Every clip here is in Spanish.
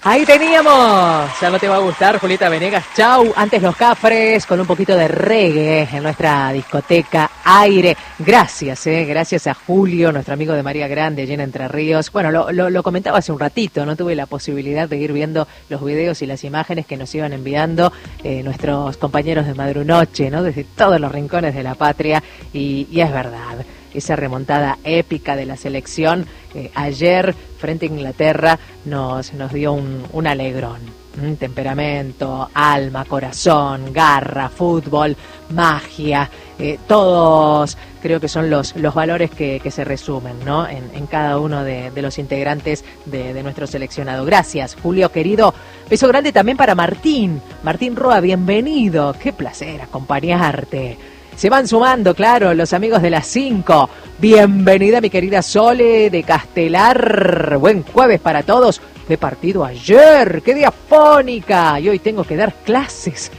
Ahí teníamos, ya no te va a gustar, Julieta Venegas, chau. Antes Los Cafres con un poquito de reggae en nuestra discoteca Aire. Gracias, gracias a Julio, nuestro amigo de María Grande, allí en Entre Ríos. Bueno, lo comentaba hace un ratito, no tuve la posibilidad de ir viendo los videos y las imágenes que nos iban enviando nuestros compañeros de Madrunoche, ¿no? Desde todos los rincones de la patria, y es verdad. Esa remontada épica de la selección ayer frente a Inglaterra nos dio un alegrón. Temperamento, alma, corazón, garra, fútbol, magia, todos creo que son los valores que se resumen, ¿no? en cada uno de los integrantes de nuestro seleccionado. Gracias, Julio querido. Beso grande también para Martín Roa, bienvenido. Qué placer acompañarte. Se van sumando, claro, los amigos de las 5. Bienvenida, mi querida Sole de Castelar. Buen jueves para todos. ¡Qué partido ayer! ¡Qué diafónica! Y hoy tengo que dar clases.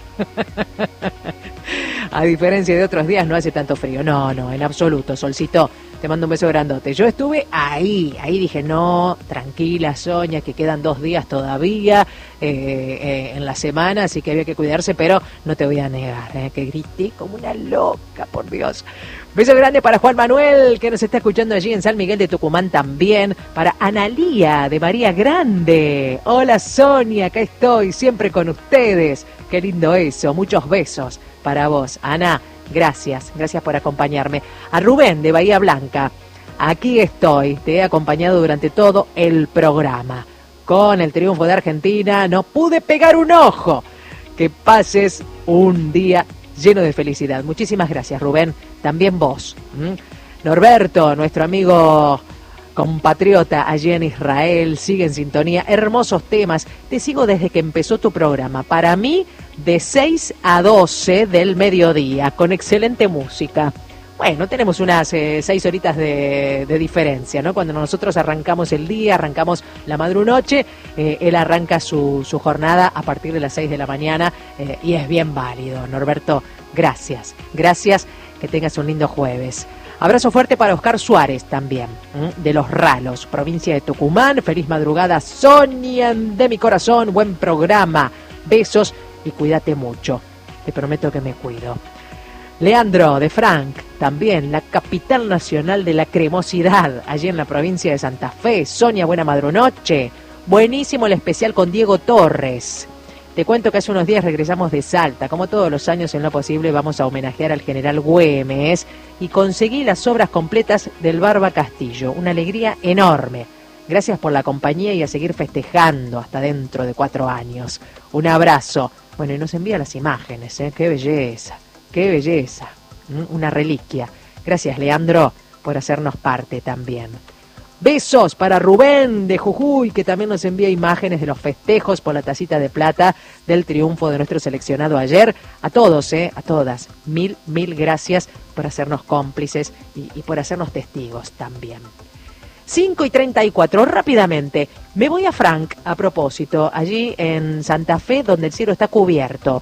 A diferencia de otros días, no hace tanto frío. No, en absoluto, Solcito. Te mando un beso grandote. Yo estuve ahí dije, no, tranquila, Sonia, que quedan 2 días todavía en la semana, así que había que cuidarse, pero no te voy a negar, que grité como una loca, por Dios. Beso grande para Juan Manuel, que nos está escuchando allí en San Miguel de Tucumán también. Para Analía de María Grande. Hola, Sonia, acá estoy, siempre con ustedes. Qué lindo eso, muchos besos para vos, Ana. Gracias por acompañarme. A Rubén de Bahía Blanca, aquí estoy, te he acompañado durante todo el programa. Con el triunfo de Argentina no pude pegar un ojo. Que pases un día lleno de felicidad. Muchísimas gracias, Rubén. También vos. Norberto, nuestro amigo compatriota allí en Israel, sigue en sintonía. Hermosos temas. Te sigo desde que empezó tu programa. Para mí, de 6 a 12 del mediodía, con excelente música. Bueno, tenemos unas 6 horitas de diferencia, ¿no? Cuando nosotros arrancamos el día, arrancamos la madrunoche, él arranca su jornada a partir de las 6 de la mañana y es bien válido. Norberto, gracias, que tengas un lindo jueves. Abrazo fuerte para Oscar Suárez también, de Los Ralos, provincia de Tucumán. Feliz madrugada, Sonia, de mi corazón, buen programa. Besos y cuídate mucho. Te prometo que me cuido. Leandro de Frank, también la capital nacional de la cremosidad, allí en la provincia de Santa Fe. Sonia, buena madrunoche. Buenísimo el especial con Diego Torres. Te cuento que hace unos días regresamos de Salta. Como todos los años, en lo posible, vamos a homenajear al general Güemes y conseguí las obras completas del Barba Castillo. Una alegría enorme. Gracias por la compañía y a seguir festejando hasta dentro de 4 años. Un abrazo. Bueno, y nos envía las imágenes, ¿eh? ¡Qué belleza! ¡Qué belleza! Una reliquia. Gracias, Leandro, por hacernos parte también. Besos para Rubén de Jujuy, que también nos envía imágenes de los festejos por la tacita de plata del triunfo de nuestro seleccionado ayer. A todos, a todas, mil gracias por hacernos cómplices y por hacernos testigos también. 5:34, rápidamente. Me voy a Frank, a propósito, allí en Santa Fe, donde el cielo está cubierto.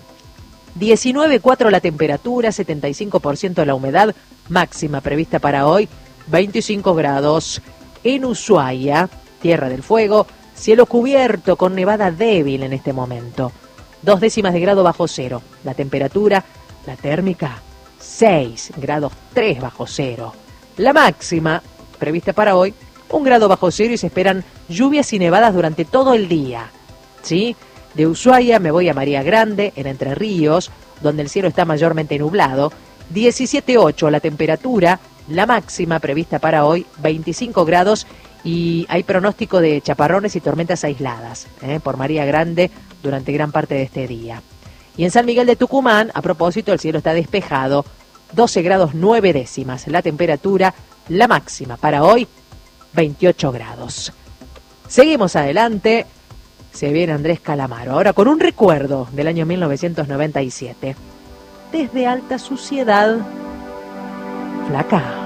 19,4 la temperatura, 75% la humedad, máxima prevista para hoy, 25 grados. En Ushuaia, Tierra del Fuego, cielo cubierto con nevada débil en este momento. 2 décimas de grado bajo cero. La temperatura, la térmica, 6 grados 3 bajo cero. La máxima prevista para hoy, 1 grado bajo cero y se esperan lluvias y nevadas durante todo el día. ¿Sí? De Ushuaia me voy a María Grande, en Entre Ríos, donde el cielo está mayormente nublado. 17,8 la temperatura, la máxima prevista para hoy, 25 grados, y hay pronóstico de chaparrones y tormentas aisladas por María Grande durante gran parte de este día. Y en San Miguel de Tucumán, a propósito, el cielo está despejado, 12 grados 9 décimas la temperatura, la máxima para hoy, 28 grados. Seguimos adelante. Se viene Andrés Calamaro, ahora con un recuerdo del año 1997. Desde Alta Suciedad, Flaca.